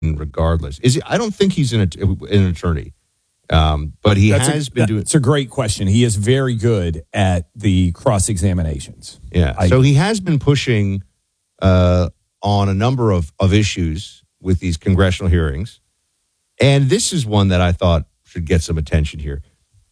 regardless. Is he? I don't think he's an attorney, but he has been doing. It's a great question. He is very good at the cross examinations. Yeah, so he has been pushing on a number of issues with these congressional hearings, and this is one that I thought should get some attention here.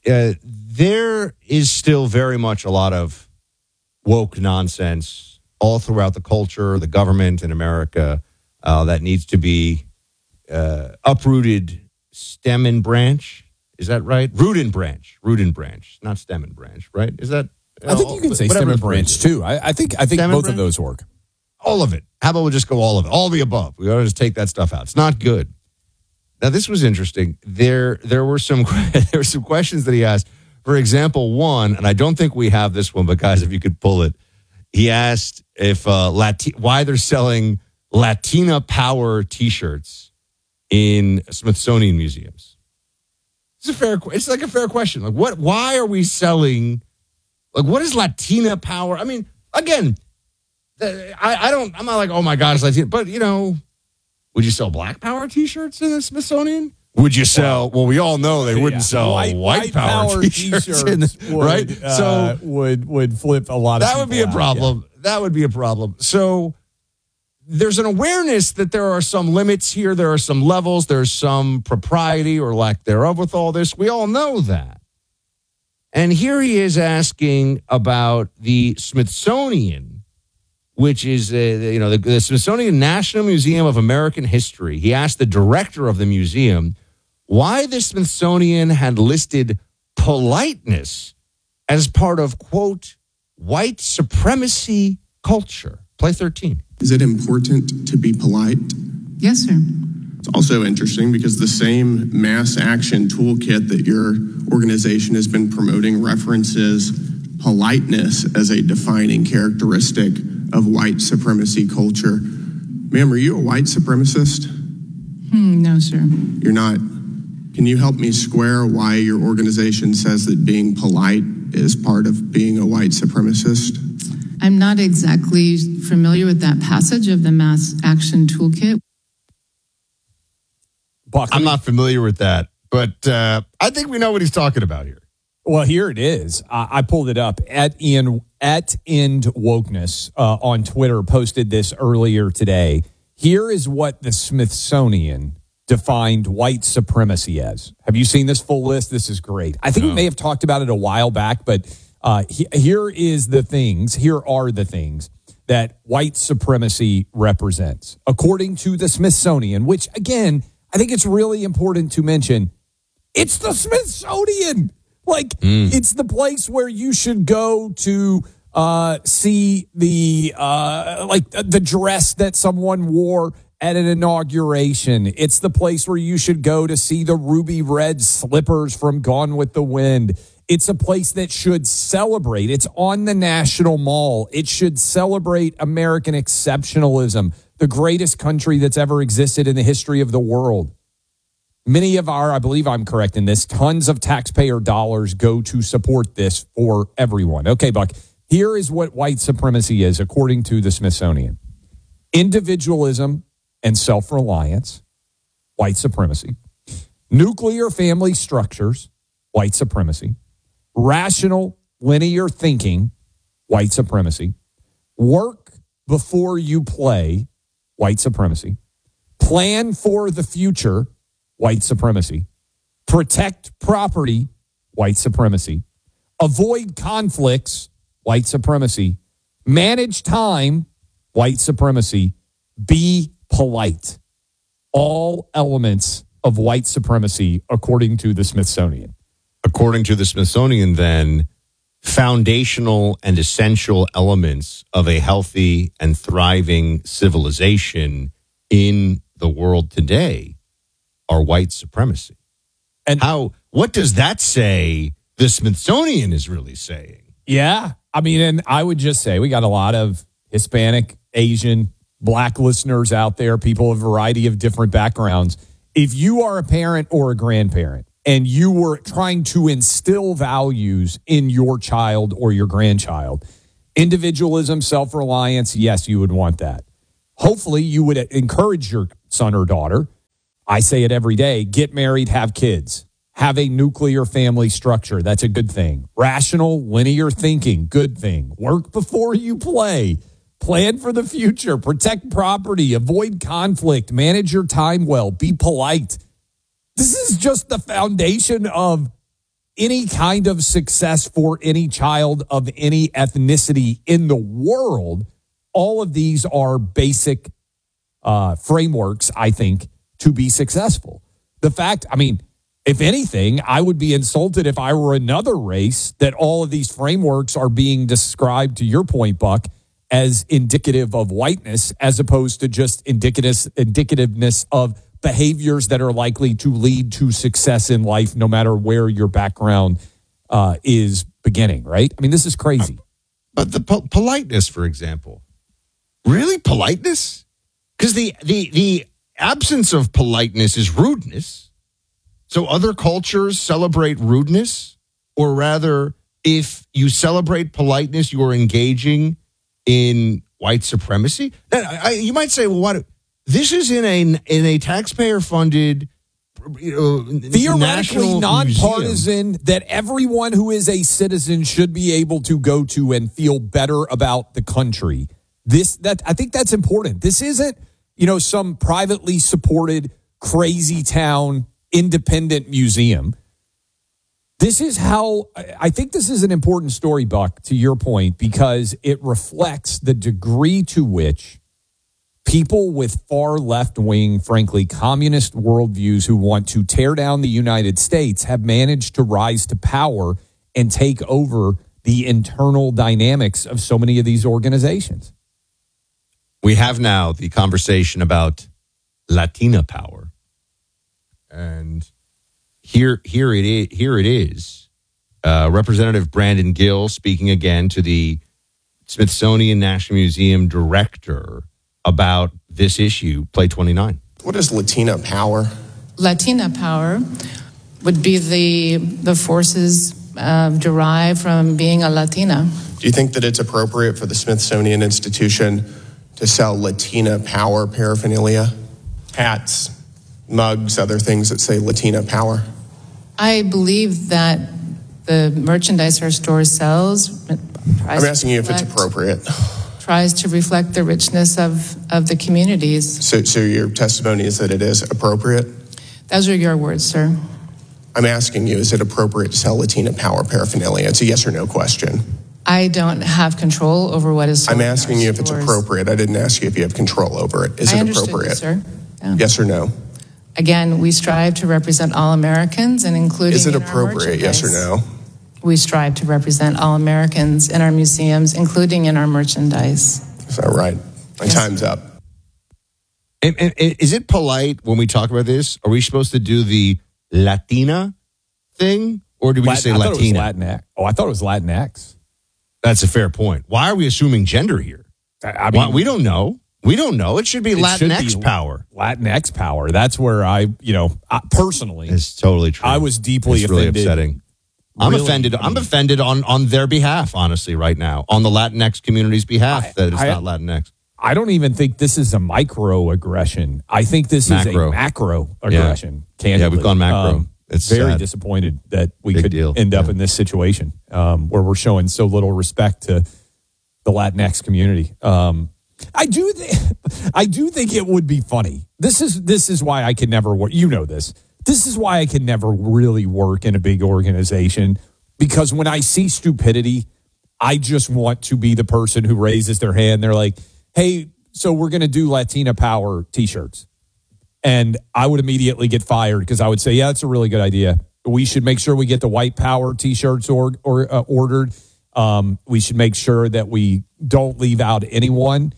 There is still very much a lot of woke nonsense all throughout the culture, the government in America, that needs to be uprooted. Stem and branch, is that right? Root and branch, not stem and branch, right? Is that? I think you can say stem and branch too. I think both of those work. All of it. How about we just go all of it? All the above. We ought to just take that stuff out. It's not good. Now, this was interesting. There were some questions that he asked. For example, one, and I don't think we have this one, but guys, if you could pull it, he asked if why they're selling Latina Power T-shirts in Smithsonian museums. It's like a fair question. Like, what? Why are we selling? Like, what is Latina Power? I mean, again, I'm not like, oh my God, it's Latina, but would you sell Black Power T-shirts in the Smithsonian? Would you sell? Well, we all know they wouldn't sell white power T-shirts, right? So would flip a lot of. That would be a problem. Yeah. That would be a problem. So there's an awareness that there are some limits here. There are some levels. There's some propriety or lack thereof with all this. We all know that. And here he is asking about the Smithsonian, which is the Smithsonian National Museum of American History. He asked the director of the museum why the Smithsonian had listed politeness as part of, quote, white supremacy culture. Play 13. Is it important to be polite? Yes, sir. It's also interesting because the same mass action toolkit that your organization has been promoting references politeness as a defining characteristic of white supremacy culture. Ma'am, are you a white supremacist? No, sir. You're not. Can you help me square why your organization says that being polite is part of being a white supremacist? I'm not exactly familiar with that passage of the Mass Action Toolkit. I'm not familiar with that, but I think we know what he's talking about here. Well, here it is. I pulled it up. At End Wokeness on Twitter posted this earlier today. Here is what the Smithsonian defined white supremacy as. Have you seen this full list? This is great. I think we may have talked about it a while back, but here are the things that white supremacy represents. According to the Smithsonian, which, again, I think it's really important to mention, it's the Smithsonian. It's the place where you should go to see the dress that someone wore at an inauguration. It's the place where you should go to see the ruby red slippers from Gone with the Wind. It's a place that should celebrate. It's on the National Mall. It should celebrate American exceptionalism, the greatest country that's ever existed in the history of the world. Many of I believe I'm correct in this, tons of taxpayer dollars go to support this for everyone. Okay, Buck, here is what white supremacy is, according to the Smithsonian. Individualism and self-reliance, white supremacy. Nuclear family structures, white supremacy. Rational, linear thinking, white supremacy. Work before you play, white supremacy. Plan for the future, white supremacy. Protect property, white supremacy. Avoid conflicts, white supremacy. Manage time, white supremacy. Be polite. All elements of white supremacy, according to the Smithsonian. According to the Smithsonian, then, foundational and essential elements of a healthy and thriving civilization in the world today are white supremacy. And what does that say the Smithsonian is really saying? Yeah. I mean, and I would just say we got a lot of Hispanic, Asian, Black listeners out there, people of a variety of different backgrounds. If you are a parent or a grandparent and you were trying to instill values in your child or your grandchild, individualism, self-reliance, yes, you would want that. Hopefully, you would encourage your son or daughter I say it every day. Get married, have kids. Have a nuclear family structure. That's a good thing. Rational, linear thinking. Good thing. Work before you play. Plan for the future. Protect property. Avoid conflict. Manage your time well. Be polite. This is just the foundation of any kind of success for any child of any ethnicity in the world. All of these are basic frameworks, I think, to be successful. The fact, I mean, if anything, I would be insulted if I were another race that all of these frameworks are being described, to your point, Buck, as indicative of whiteness as opposed to just indicativeness of behaviors that are likely to lead to success in life no matter where your background is beginning, right? I mean, this is crazy. But the politeness, for example, really politeness? Because the absence of politeness is rudeness. So other cultures celebrate rudeness, or rather, if you celebrate politeness, you are engaging in white supremacy. You might say, well, what? This is in a taxpayer-funded, theoretically nonpartisan, that everyone who is a citizen should be able to go to and feel better about the country. I think that's important. This isn't, some privately supported crazy town independent museum. This is how I think this is an important story, Buck, to your point, because it reflects the degree to which people with far left-wing, frankly, communist worldviews who want to tear down the United States have managed to rise to power and take over the internal dynamics of so many of these organizations. We have now the conversation about Latina power. And here it is. Representative Brandon Gill speaking again to the Smithsonian National Museum director about this issue. Play 29. What is Latina power? Latina power would be the forces derived from being a Latina. Do you think that it's appropriate for the Smithsonian Institution to sell Latina power paraphernalia? Hats, mugs, other things that say Latina power? I believe that the merchandise our store sells. I'm asking you if it's appropriate. Tries to reflect the richness of the communities. So your testimony is that it is appropriate? Those are your words, sir. I'm asking you, is it appropriate to sell Latina power paraphernalia? It's a yes or no question. I don't have control over what is sold. I'm asking you if it's appropriate. I didn't ask you if you have control over it. Is it appropriate? You, sir. Yeah. Yes or no? Again, we strive to represent all Americans, and including. Is it appropriate? Yes or no? We strive to represent all Americans in our museums, including in our merchandise. Is that right? My time's up. And is it polite when we talk about this? Are we supposed to do the Latina thing, or do we just say Latina? I thought it was Latinx. That's a fair point. Why are we assuming gender here? I mean, we don't know. We don't know. It should be Latinx power. Latinx power. That's where I personally. It's totally true. I was deeply offended. Really upsetting. I'm offended. I'm offended on their behalf, honestly, right now, on the Latinx community's behalf, that it's not Latinx. I don't even think this is a microaggression. I think this is a macro aggression. Yeah, we've gone macro. It's very sad. Disappointed that we could end up in this situation where we're showing so little respect to the Latinx community. I do think it would be funny. This is why I could never work. This. This is why I could never really work in a big organization, because when I see stupidity, I just want to be the person who raises their hand. They're like, hey, so we're going to do Latina Power t-shirts. And I would immediately get fired because I would say, yeah, that's a really good idea. We should make sure we get the White Power t-shirts ordered. We should make sure that we don't leave out anyone.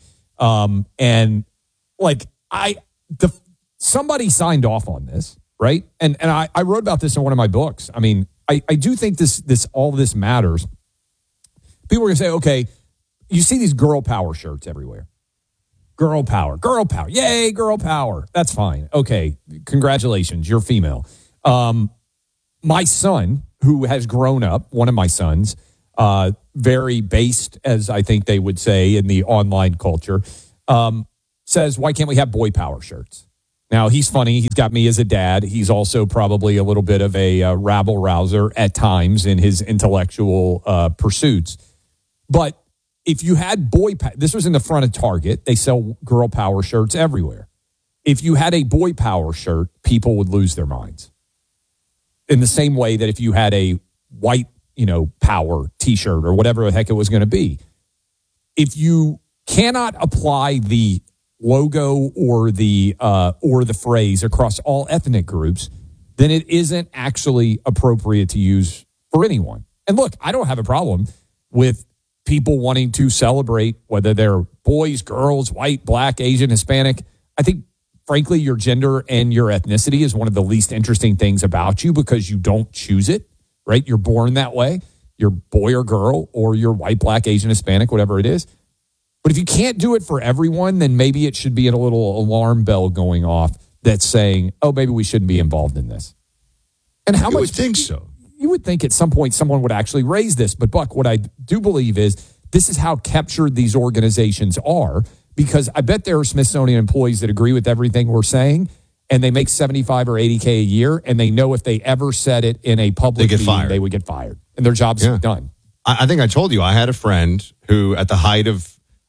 Somebody signed off on this, right? And I wrote about this in one of my books. I mean, I do think all of this matters. People are going to say, okay, you see these girl power shirts everywhere. Girl power, yay, girl power. That's fine. Okay, congratulations, you're female. My son, who has grown up, one of my sons, very based, as I think they would say in the online culture, says, why can't we have boy power shirts? Now, he's funny. He's got me as a dad. He's also probably a little bit of a rabble-rouser at times in his intellectual pursuits. But if you had this was in the front of Target. They sell girl power shirts everywhere. If you had a boy power shirt, people would lose their minds. In the same way that if you had a white, power T-shirt or whatever the heck it was going to be. If you cannot apply the logo or the phrase across all ethnic groups, then it isn't actually appropriate to use for anyone. And look, I don't have a problem with people wanting to celebrate whether they're boys, girls, white, black, Asian, Hispanic. I think, frankly, your gender and your ethnicity is one of the least interesting things about you because you don't choose it, right? You're born that way. You're boy or girl, or you're white, black, Asian, Hispanic, whatever it is. But if you can't do it for everyone, then maybe it should be a little alarm bell going off that's saying, oh, maybe we shouldn't be involved in this. And how much? You would think so. You would think at some point someone would actually raise this. But, Buck, what I do believe is this is how captured these organizations are, because I bet there are Smithsonian employees that agree with everything we're saying, and they make $75 or $80K a year, and they know if they ever said it in a public meeting, they would get fired. And their job's done. I think I told you I had a friend who, at the height of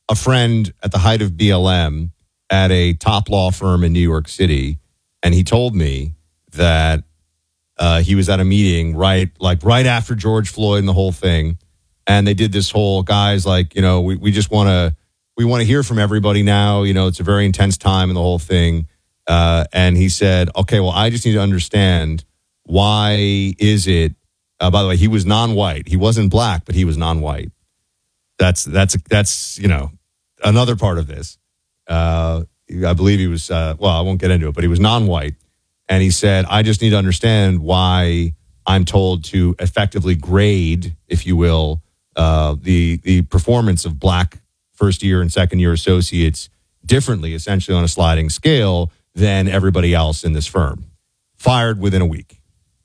BLM at a top law firm in New York City, and he told me that he was at a meeting right after George Floyd and the whole thing, and they did this whole guys we want to hear from everybody now. It's a very intense time and the whole thing. And he said, okay, well, I just need to understand why is it. By the way, he was non-white. He wasn't black, but he was non-white. That's another part of this. I believe he was, I won't get into it, but he was non-white. And he said, I just need to understand why I'm told to effectively grade, if you will, the performance of black first-year and second-year associates differently, essentially on a sliding scale, than everybody else in this firm. Fired within a week.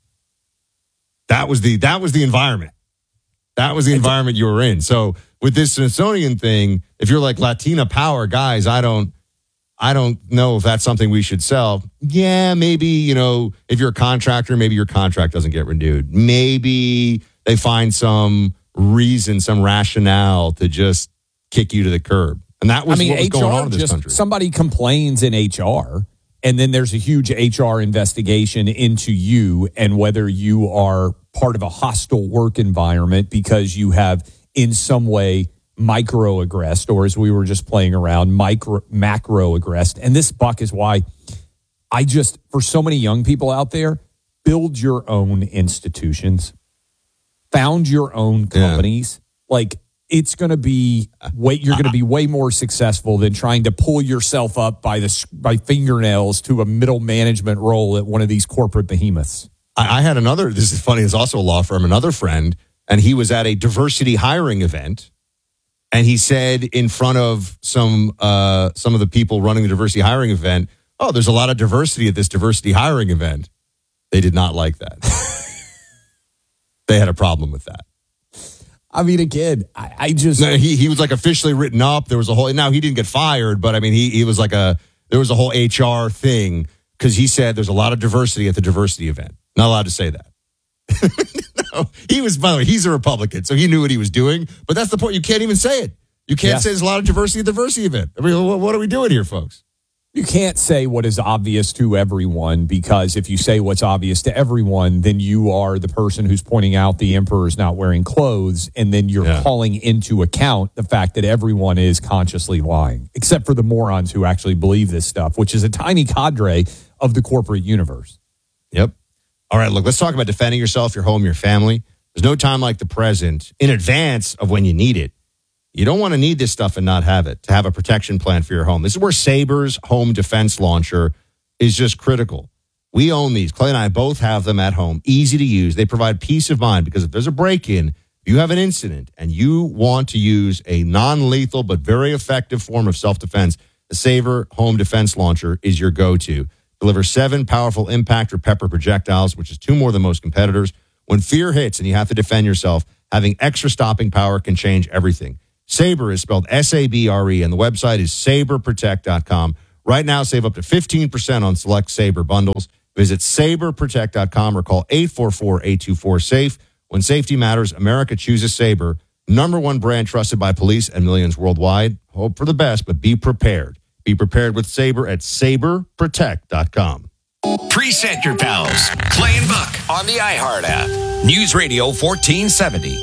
That was the environment. That was the environment you were in. So with this Smithsonian thing, if you're like Latina power guys, I don't know if that's something we should sell. Yeah, maybe, if you're a contractor, maybe your contract doesn't get renewed. Maybe they find some reason, some rationale to just kick you to the curb. And that was what was going on in this country. Somebody complains in HR, and then there's a huge HR investigation into you and whether you are part of a hostile work environment because you have in some way microaggressed, or as we were just playing around, macroaggressed. And this, Buck, is why for so many young people out there, build your own institutions, found your own companies. It's going to be you're going to be way more successful than trying to pull yourself up by fingernails to a middle management role at one of these corporate behemoths. I had another, this is funny, it's also a law firm, another friend, and he was at a diversity hiring event, and he said in front of some of the people running the diversity hiring event, oh, there's a lot of diversity at this diversity hiring event. They did not like that. They had a problem with that. I mean, again, I just... No, he was officially written up. There was a whole... Now, he didn't get fired, but I mean, he was there was a whole HR thing because he said there's a lot of diversity at the diversity event. Not allowed to say that. No, he was, by the way, he's a Republican, so he knew what he was doing. But that's the point. You can't even say it. You can't say there's a lot of diversity at the diversity event. I mean, what are we doing here, folks? You can't say what is obvious to everyone, because if you say what's obvious to everyone, then you are the person who's pointing out the emperor's not wearing clothes, and then you're calling into account the fact that everyone is consciously lying, except for the morons who actually believe this stuff, which is a tiny cadre of the corporate universe. Yep. All right, look, let's talk about defending yourself, your home, your family. There's no time like the present in advance of when you need it. You don't want to need this stuff and not have it, to have a protection plan for your home. This is where Saber's home defense launcher is just critical. We own these. Clay and I both have them at home. Easy to use. They provide peace of mind because if there's a break-in, if you have an incident and you want to use a non-lethal but very effective form of self-defense, the Saber home defense launcher is your go-to. Delivers 7 powerful impact or pepper projectiles, which is 2 more than most competitors. When fear hits and you have to defend yourself, having extra stopping power can change everything. Saber is spelled S-A-B-R-E, and the website is saberprotect.com. Right now, save up to 15% on select Sabre bundles. Visit SaberProtect.com or call 844-824-SAFE. When safety matters, America chooses Sabre. Number one brand trusted by police and millions worldwide. Hope for the best, but be prepared. Be prepared with Sabre at SaberProtect.com. Preset your pals. Play and Buck on the iHeart app. News Radio 1470.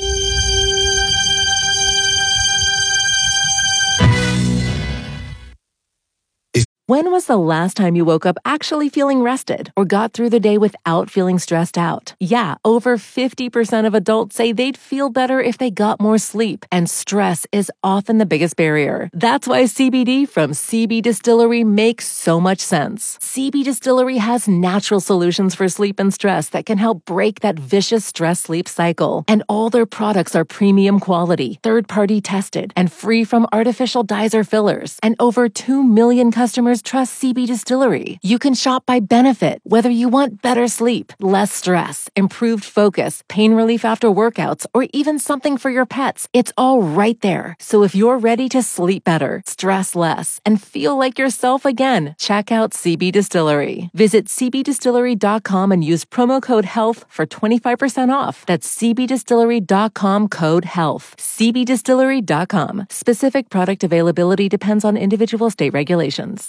When was the last time you woke up actually feeling rested or got through the day without feeling stressed out? Yeah, over 50% of adults say they'd feel better if they got more sleep, and stress is often the biggest barrier. That's why CBD from CB Distillery makes so much sense. CB Distillery has natural solutions for sleep and stress that can help break that vicious stress-sleep cycle. And all their products are premium quality, third-party tested, and free from artificial dyes or fillers. And over 2 million customers trust CB Distillery. You can shop by benefit, whether you want better sleep, less stress, improved focus, pain relief after workouts, or even something for your pets. It's all right there. So if you're ready to sleep better, stress less, and feel like yourself again, check out CB Distillery. Visit cbdistillery.com and use promo code HEALTH for 25% off. That's cbdistillery.com code HEALTH. cbdistillery.com. Specific product availability depends on individual state regulations.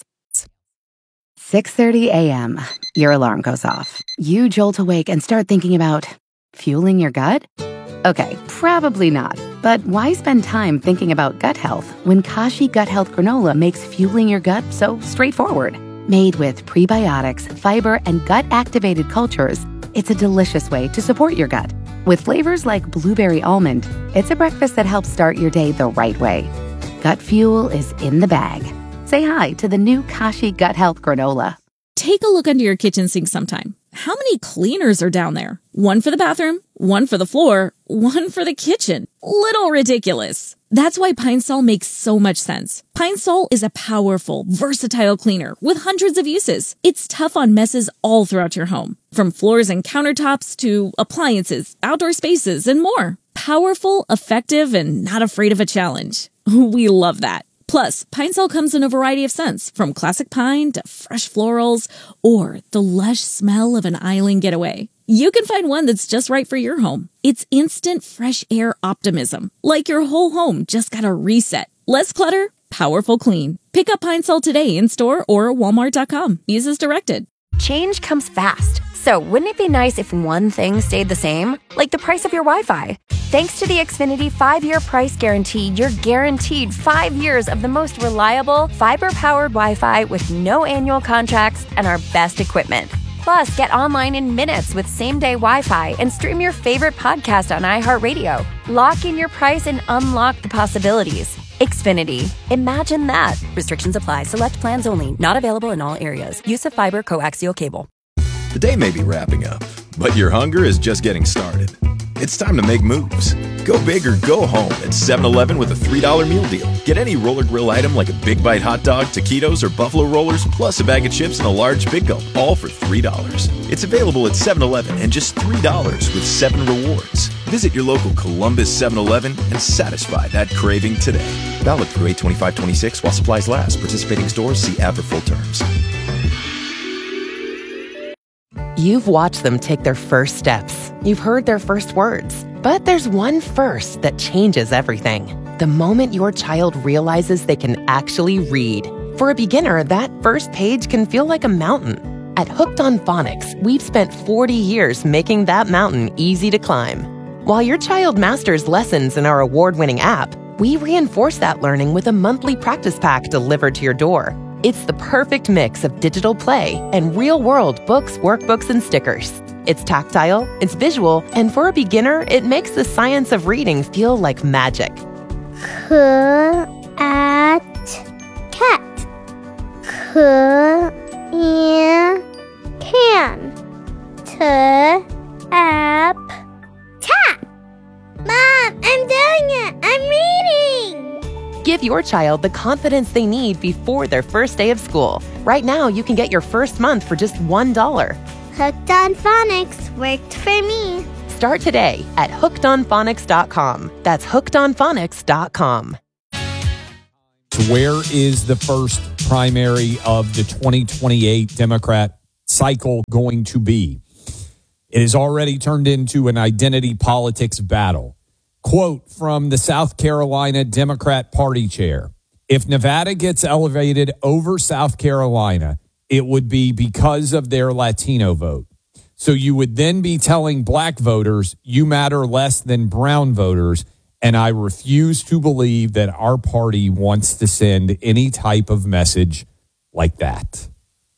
6:30 a.m. Your alarm goes off. You jolt awake and start thinking about fueling your gut? Okay, probably not. But why spend time thinking about gut health when Kashi Gut Health Granola makes fueling your gut so straightforward? Made with prebiotics, fiber, and gut-activated cultures, it's a delicious way to support your gut. With flavors like blueberry almond, it's a breakfast that helps start your day the right way. Gut fuel is in the bag. Say hi to the new Kashi Gut Health Granola. Take a look under your kitchen sink sometime. How many cleaners are down there? One for the bathroom, one for the floor, one for the kitchen. Little ridiculous. That's why Pine Sol makes so much sense. Pine Sol is a powerful, versatile cleaner with hundreds of uses. It's tough on messes all throughout your home, from floors and countertops to appliances, outdoor spaces, and more. Powerful, effective, and not afraid of a challenge. We love that. Plus, Pine Sol comes in a variety of scents, from classic pine to fresh florals, or the lush smell of an island getaway. You can find one that's just right for your home. It's instant fresh air optimism, like your whole home just got a reset. Less clutter, powerful clean. Pick up Pine Sol today in store or walmart.com. Use as directed. Change comes fast. So wouldn't it be nice if one thing stayed the same? Like the price of your Wi-Fi. Thanks to the Xfinity 5-year price guarantee, you're guaranteed 5 years of the most reliable, fiber-powered Wi-Fi with no annual contracts and our best equipment. Plus, get online in minutes with same-day Wi-Fi and stream your favorite podcast on iHeartRadio. Lock in your price and unlock the possibilities. Xfinity. Imagine that. Restrictions apply. Select plans only. Not available in all areas. Use of fiber coaxial cable. The day may be wrapping up, but your hunger is just getting started. It's time to make moves. Go big or go home at 7-Eleven with a $3 meal deal. Get any roller grill item like a Big Bite hot dog, taquitos, or buffalo rollers, plus a bag of chips and a large Big Gulp, all for $3. It's available at 7-Eleven and just $3 with 7 rewards. Visit your local Columbus 7-Eleven and satisfy that craving today. Valid through 8/25/26 while supplies last. Participating stores, see app for full terms. You've watched them take their first steps. You've heard their first words. But there's one first that changes everything. The moment your child realizes they can actually read. For a beginner, that first page can feel like a mountain. At Hooked on Phonics, we've spent 40 years making that mountain easy to climb. While your child masters lessons in our award-winning app, we reinforce that learning with a monthly practice pack delivered to your door. It's the perfect mix of digital play and real-world books, workbooks, and stickers. It's tactile, it's visual, and for a beginner, it makes the science of reading feel like magic. Cat. Can. Tap. Mom, I'm doing it! I'm reading! Give your child the confidence they need before their first day of school. Right now, you can get your first month for just $1. Hooked on Phonics worked for me. Start today at hookedonphonics.com. That's hookedonphonics.com. Where is the first primary of the 2028 Democrat cycle going to be? It has already turned into an identity politics battle. Quote from the South Carolina Democrat Party chair: if Nevada gets elevated over South Carolina, it would be because of their Latino vote. So you would then be telling black voters you matter less than brown voters, and I refuse to believe that our party wants to send any type of message like that.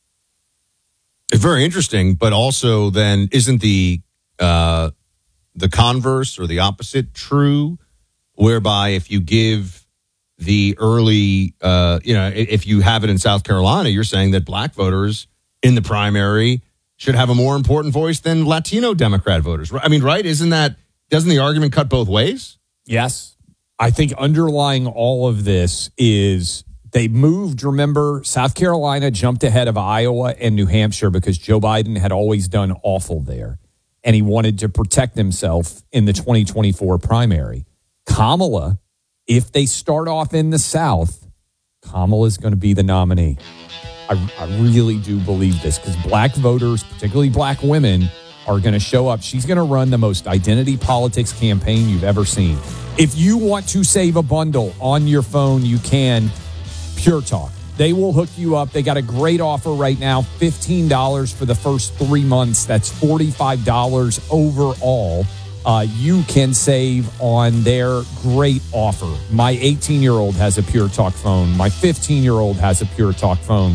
It's very interesting, but also then isn't the converse or the opposite true, whereby if you give the early, if you have it in South Carolina, you're saying that black voters in the primary should have a more important voice than Latino Democrat voters. I mean, right? Doesn't the argument cut both ways? Yes. I think underlying all of this is they moved, remember, South Carolina jumped ahead of Iowa and New Hampshire because Joe Biden had always done awful there, and he wanted to protect himself in the 2024 primary. Kamala, if they start off in the South, Kamala is going to be the nominee. I really do believe this because black voters, particularly black women, are going to show up. She's going to run the most identity politics campaign you've ever seen. If you want to save a bundle on your phone, you can. Pure Talk. They will hook you up. They got a great offer right now, $15 for the first 3 months. That's $45 overall. You can save on their great offer. My 18-year-old has a Pure Talk phone. My 15-year-old has a Pure Talk phone.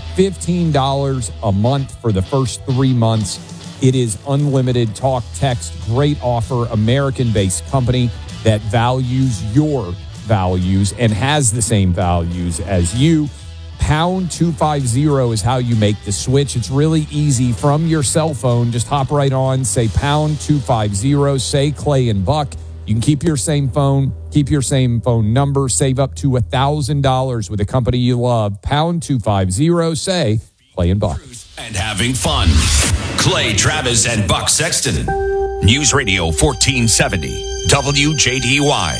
$15 a month for the first 3 months. It is unlimited talk, text, great offer, American-based company that values your values and has the same values as you. Pound 250 is how you make the switch. It's really easy from your cell phone. Just hop right on, say pound 250, say Clay and Buck. You can keep your same phone, keep your same phone number, save up to $1,000 with a company you love. Pound 250, say Clay and Buck. And having fun. Clay Travis and Buck Sexton. News Radio 1470 WJDY.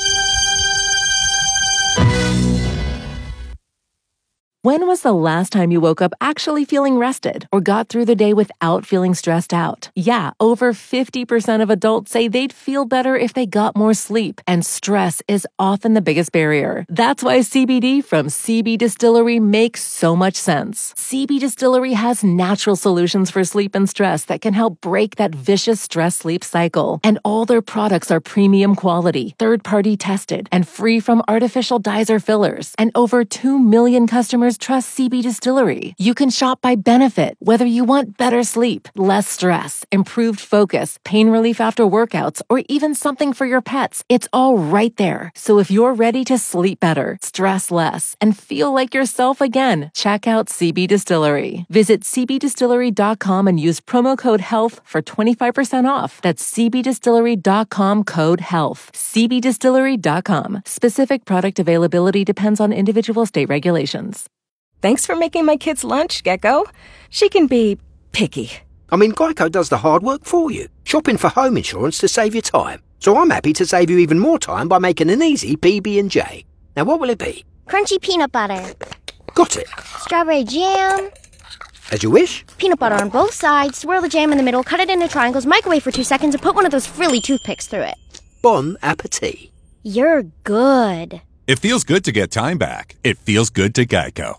When was the last time you woke up actually feeling rested or got through the day without feeling stressed out? Yeah, over 50% of adults say they'd feel better if they got more sleep, and stress is often the biggest barrier. That's why CBD from CB Distillery makes so much sense. CB Distillery has natural solutions for sleep and stress that can help break that vicious stress-sleep cycle. And all their products are premium quality, third-party tested, and free from artificial dyes or fillers. And over 2 million customers trust CB Distillery. You can shop by benefit, whether you want better sleep, less stress, improved focus, pain relief after workouts, or even something for your pets. It's all right there. So if you're ready to sleep better, stress less, and feel like yourself again, check out CB Distillery. Visit cbdistillery.com and use promo code HEALTH for 25% off. That's cbdistillery.com, code HEALTH. cbdistillery.com. Specific product availability depends on individual state regulations. Thanks for making my kids' lunch, Gecko. She can be picky. I mean, Geico does the hard work for you, shopping for home insurance to save you time. So I'm happy to save you even more time by making an easy PB&J. Now, what will it be? Crunchy peanut butter. Got it. Strawberry jam. As you wish. Peanut butter on both sides, swirl the jam in the middle, cut it into triangles, microwave for 2 seconds, and put one of those frilly toothpicks through it. Bon appetit. You're good. It feels good to get time back. It feels good to Geico.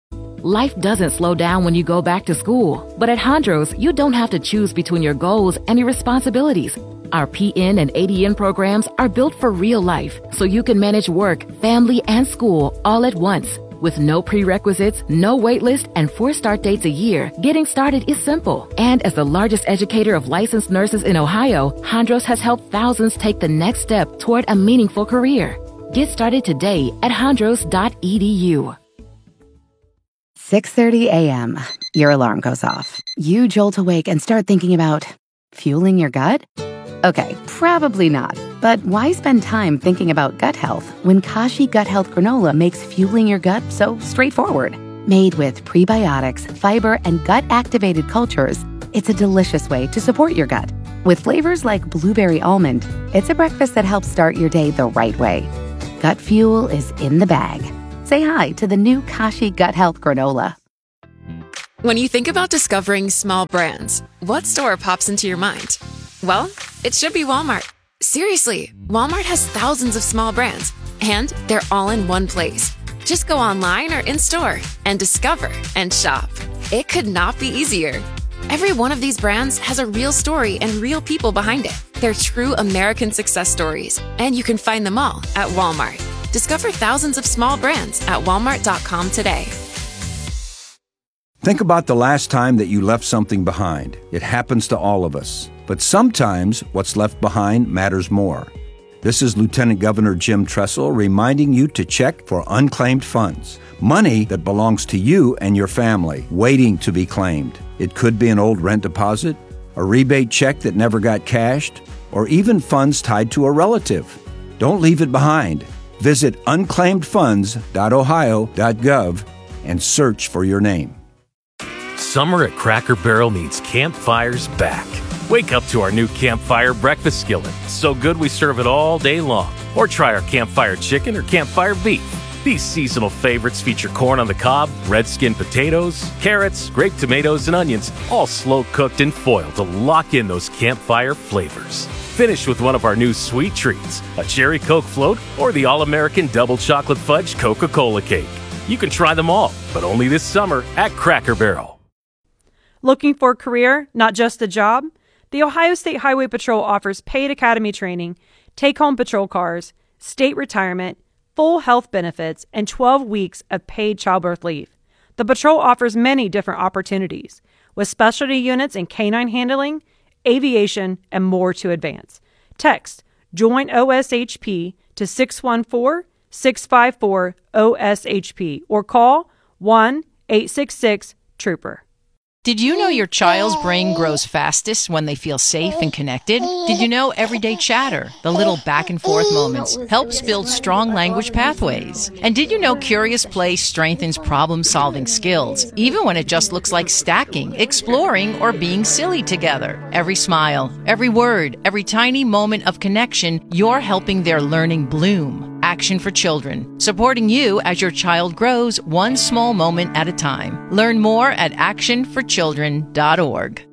Life doesn't slow down when you go back to school. But at Hondros, you don't have to choose between your goals and your responsibilities. Our PN and ADN programs are built for real life, so you can manage work, family, and school all at once. With no prerequisites, no wait list, and 4 start dates a year, getting started is simple. And as the largest educator of licensed nurses in Ohio, Hondros has helped thousands take the next step toward a meaningful career. Get started today at hondros.edu. 6:30 a.m. Your alarm goes off. You jolt awake and start thinking about fueling your gut? Okay, probably not. But why spend time thinking about gut health when Kashi Gut Health Granola makes fueling your gut so straightforward? Made with prebiotics, fiber, and gut-activated cultures, it's a delicious way to support your gut. With flavors like blueberry almond, it's a breakfast that helps start your day the right way. Gut fuel is in the bag. say hi to the new Kashi Gut Health Granola. When you think about discovering small brands, what store pops into your mind? Well, it should be Walmart. Seriously, Walmart has thousands of small brands, and they're all in one place. Just go online or in-store and discover and shop. It could not be easier. Every one of these brands has a real story and real people behind it. They're true American success stories, and you can find them all at Walmart. Discover thousands of small brands at walmart.com today. Think about the last time that you left something behind. It happens to all of us. But sometimes what's left behind matters more. This is Lieutenant Governor Jim Tressel reminding you to check for unclaimed funds. Money that belongs to you and your family, waiting to be claimed. It could be an old rent deposit, a rebate check that never got cashed, or even funds tied to a relative. Don't leave it behind. Visit unclaimedfunds.ohio.gov and search for your name. Summer at Cracker Barrel means campfires back. Wake up to our new Campfire breakfast skillet. So good we serve it all day long. Or try our Campfire chicken or Campfire beef. These seasonal favorites feature corn on the cob, red skin potatoes, carrots, grape tomatoes, and onions, all slow cooked in foil to lock in those campfire flavors. Finish with one of our new sweet treats, a cherry Coke float or the all-American double chocolate fudge Coca-Cola cake. You can try them all, but only this summer at Cracker Barrel. Looking for a career, not just a job? The Ohio State Highway Patrol offers paid academy training, take-home patrol cars, state retirement, full health benefits, and 12 weeks of paid childbirth leave. The patrol offers many different opportunities, with specialty units in canine handling, aviation, and more to advance. Text JOIN OSHP to 614-654-OSHP or call 1-866-TROOPER. Did you know your child's brain grows fastest when they feel safe and connected? Did you know everyday chatter, the little back and forth moments, helps build strong language pathways? And did you know curious play strengthens problem-solving skills, even when it just looks like stacking, exploring, or being silly together? Every smile, every word, every tiny moment of connection, you're helping their learning bloom. Action for Children, supporting you as your child grows one small moment at a time. Learn more at actionforchildren.org.